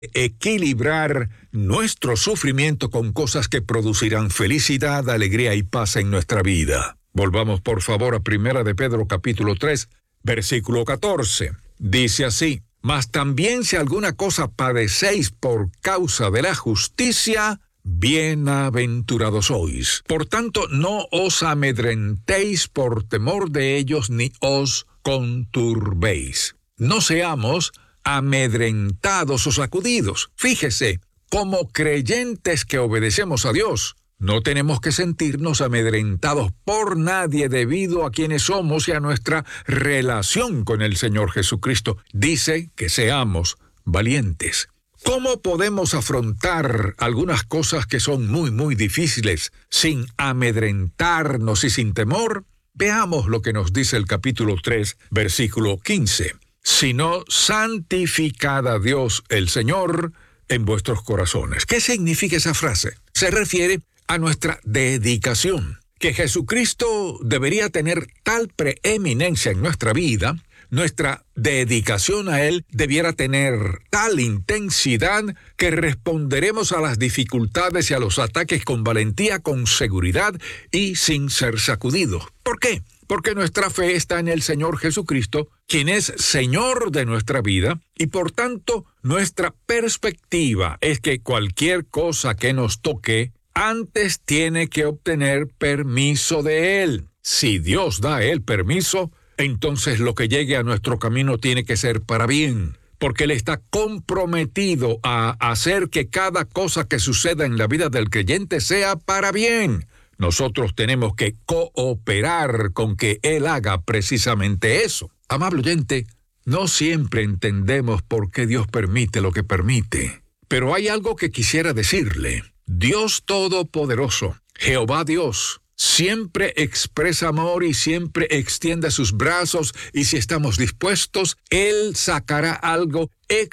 equilibrar nuestro sufrimiento con cosas que producirán felicidad, alegría y paz en nuestra vida. Volvamos por favor a 1 de Pedro capítulo 3, versículo 14. Dice así: mas también si alguna cosa padecéis por causa de la justicia, bienaventurados sois. Por tanto, no os amedrentéis por temor de ellos, ni os conturbéis. No seamos amedrentados o sacudidos. Fíjese, como creyentes que obedecemos a Dios, no tenemos que sentirnos amedrentados por nadie debido a quienes somos y a nuestra relación con el Señor Jesucristo. Dice que seamos valientes. ¿Cómo podemos afrontar algunas cosas que son muy difíciles sin amedrentarnos y sin temor? Veamos lo que nos dice el capítulo 3, versículo 15. Sino santificad a Dios el Señor en vuestros corazones. ¿Qué significa esa frase? Se refiere a nuestra dedicación, que Jesucristo debería tener tal preeminencia en nuestra vida. Nuestra dedicación a Él debiera tener tal intensidad que responderemos a las dificultades y a los ataques con valentía, con seguridad y sin ser sacudidos. ¿Por qué? Porque nuestra fe está en el Señor Jesucristo, quien es Señor de nuestra vida, y por tanto nuestra perspectiva es que cualquier cosa que nos toque antes tiene que obtener permiso de Él. Si Dios da el permiso, entonces lo que llegue a nuestro camino tiene que ser para bien, porque Él está comprometido a hacer que cada cosa que suceda en la vida del creyente sea para bien. Nosotros tenemos que cooperar con que Él haga precisamente eso. Amable oyente, no siempre entendemos por qué Dios permite lo que permite, pero hay algo que quisiera decirle. Dios Todopoderoso, Jehová Dios, siempre expresa amor y siempre extiende sus brazos, y si estamos dispuestos, Él sacará algo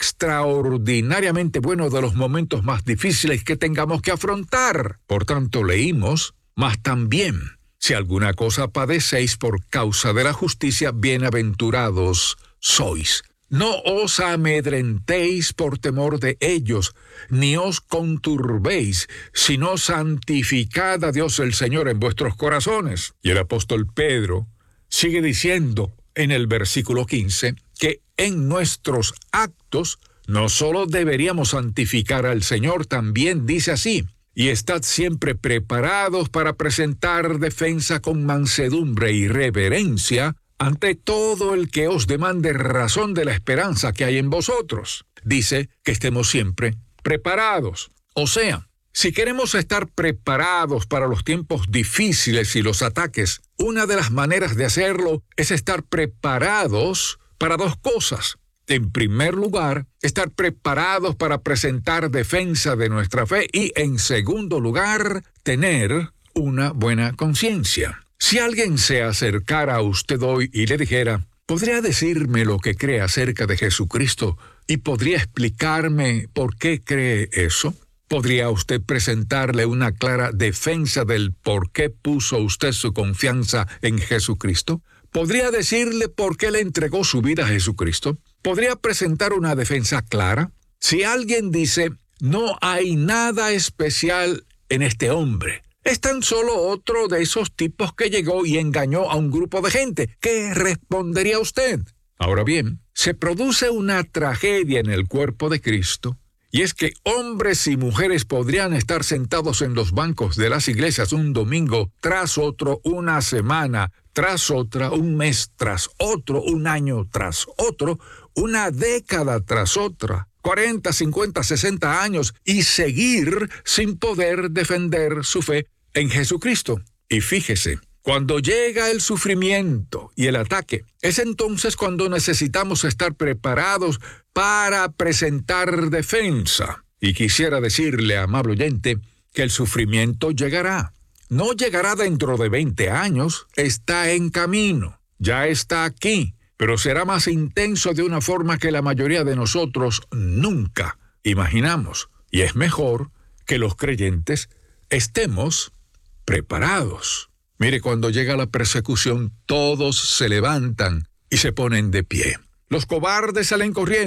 extraordinariamente bueno de los momentos más difíciles que tengamos que afrontar. Por tanto, leímos: mas también, si alguna cosa padecéis por causa de la justicia, bienaventurados sois. No os amedrentéis por temor de ellos, ni os conturbéis, sino santificad a Dios el Señor en vuestros corazones. Y el apóstol Pedro sigue diciendo en el versículo 15 que en nuestros actos no solo deberíamos santificar al Señor, también dice así: y estad siempre preparados para presentar defensa con mansedumbre y reverencia ante todo el que os demande razón de la esperanza que hay en vosotros. Dice que estemos siempre preparados. O sea, si queremos estar preparados para los tiempos difíciles y los ataques, una de las maneras de hacerlo es estar preparados para dos cosas. En primer lugar, estar preparados para presentar defensa de nuestra fe, y en segundo lugar, tener una buena conciencia. Si alguien se acercara a usted hoy y le dijera: ¿podría decirme lo que cree acerca de Jesucristo y podría explicarme por qué cree eso? ¿Podría usted presentarle una clara defensa del por qué puso usted su confianza en Jesucristo? ¿Podría decirle por qué le entregó su vida a Jesucristo? ¿Podría presentar una defensa clara? Si alguien dice: no hay nada especial en este hombre, es tan solo otro de esos tipos que llegó y engañó a un grupo de gente, ¿qué respondería usted? Ahora bien, se produce una tragedia en el cuerpo de Cristo, y es que hombres y mujeres podrían estar sentados en los bancos de las iglesias un domingo tras otro, una semana tras otra, un mes tras otro, un año tras otro, una década tras otra, 40, 50, 60 años, y seguir sin poder defender su fe en Jesucristo. Y fíjese, cuando llega el sufrimiento y el ataque, es entonces cuando necesitamos estar preparados para presentar defensa. Y quisiera decirle, amable oyente, que el sufrimiento llegará. No llegará dentro de 20 años, está en camino, ya está aquí, pero será más intenso de una forma que la mayoría de nosotros nunca imaginamos. Y es mejor que los creyentes estemos preparados. Mire, cuando llega la persecución, todos se levantan y se ponen de pie. Los cobardes salen corriendo,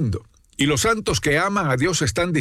Y los santos que aman a Dios están